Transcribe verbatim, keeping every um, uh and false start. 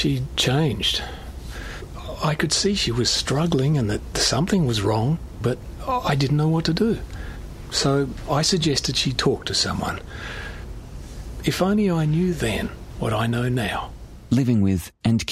She changed. I could see she was struggling and that something was wrong, but I didn't know what to do. So I suggested she talk to someone. If only I knew then what I know now. Living with and